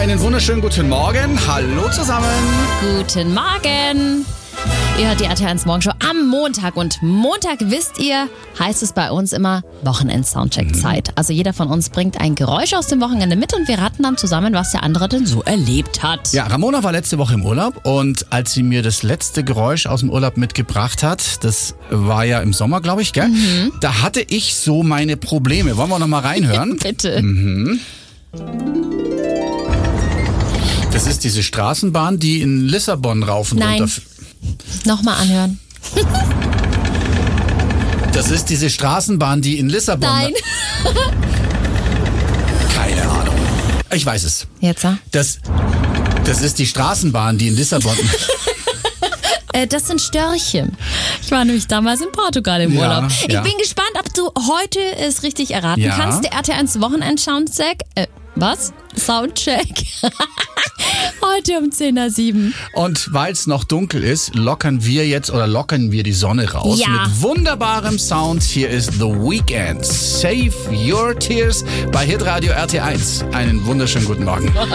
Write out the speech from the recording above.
Einen wunderschönen guten Morgen. Hallo zusammen. Guten Morgen. Ihr hört die RTL1 Morgenshow am Montag. Und Montag, wisst ihr, heißt es bei uns immer Wochenend-Soundcheck-Zeit. Also jeder von uns bringt ein Geräusch aus dem Wochenende mit und wir raten dann zusammen, was der andere denn so erlebt hat. Ja, Ramona war letzte Woche im Urlaub und als sie mir das letzte Geräusch aus dem Urlaub mitgebracht hat, das war ja im Sommer, glaube ich, gell? Da hatte ich so meine Probleme. Wollen wir noch mal reinhören? Bitte. Das ist diese Straßenbahn, die in Lissabon rauf und Nein. runter... Nochmal anhören. Das ist diese Straßenbahn, die in Lissabon... Nein. Keine Ahnung. Ich weiß es. Jetzt, Das ist die Straßenbahn, die in Lissabon... das sind Störche. Ich war nämlich damals in Portugal im Ja, Urlaub. Ich ja. bin gespannt, ob du heute es richtig erraten Ja. kannst. Der RTL1 Wochenend-Soundcheck. Was? Soundcheck. Heute um 10:07. Und weil es noch dunkel ist, lockern wir die Sonne raus. Ja. Mit wunderbarem Sound. Hier ist The Weeknd. Save Your Tears bei Hitradio RT1. Einen wunderschönen guten Morgen.